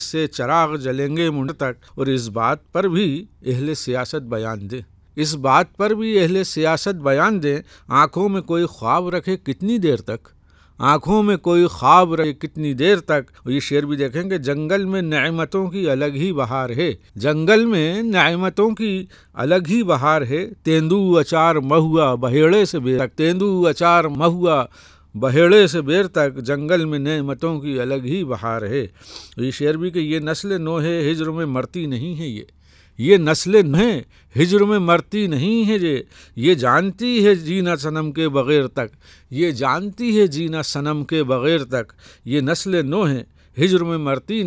से चराग जलेंगे मुंड तक। और इस बात पर भी अहले सियासत बयान दे, इस बात पर भी अहले सियासत बयान दें, आँखों में कोई ख्वाब रखे कितनी देर तक, आँखों में कोई ख्वाब रहे कितनी देर तक। ये शेर भी देखेंगे, जंगल में नेमतों की अलग ही बहार है, जंगल में नेमतों की अलग ही बहार है। तेंदू अचार महुआ बहेड़े से बेर तक, तेंदू अचार महुआ बहेड़े से बेर तक, जंगल में नेमतों की अलग ही बहार है। ये शेर भी कि ये नस्ल नोहे हिज्र में मरती नहीं है, ये नस्लें हैं हिज्र में मरती नहीं है। ये जानती है जीना सनम के बग़ैर तक, ये जानती है जीना सनम के बग़ैर तक। ये नस्लें नो हैं हिज्र में मरती